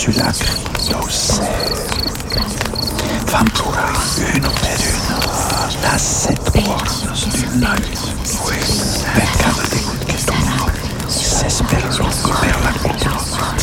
simulacri d'océan. Ventura uno per uno, la sept portes du night.